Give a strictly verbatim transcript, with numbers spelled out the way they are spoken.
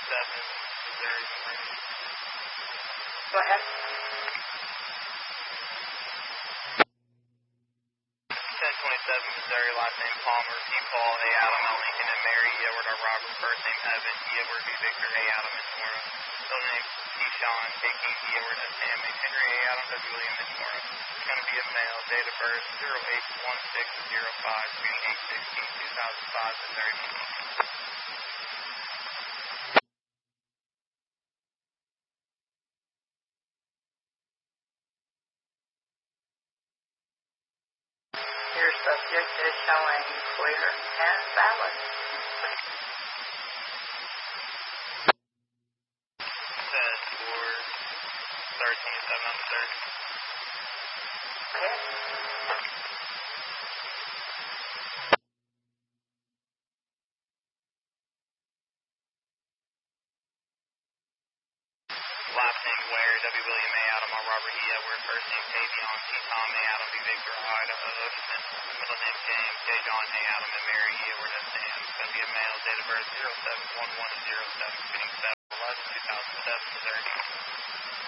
twenty-seven, Missouri. Go ahead. ten twenty-seven, Missouri, last name Palmer, P. Paul, A. Adam, L. Lincoln, and Mary, E. Edward, R. Robert, first name Evan, E. Edward, V. Victor, A. Adam, and Nora. Middle name Keyshawn, K. Keith, E. Edward, S. Sam, Henry, A. Adam, W. William, and Nora. It's going to be a male, date of birth zero eight one six zero five, screening eight sixteen two thousand five, Missouri. Your subject is showing clear and valid. Says for third twenty-seven on the third. Okay. Last name Ware, W. William, A. Adam, R. Robert, E. Edward, first name Tavion, T. Tom, A. Adam, V. Victor, Idaho, middle name James, J. John, A. Adam, and Mary, E. Edward, S. Sam. It's going to be a male, date of birth zero seven one one zero seven, screening seven eleven two thousand seven, Missouri.